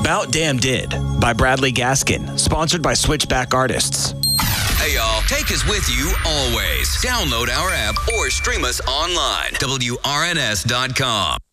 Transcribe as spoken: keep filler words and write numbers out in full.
About Damn Did by Bradley Gaskin, sponsored by Switchback Artists. Hey, y'all. Take us with you always. Download our app or stream us online. W R N S dot com.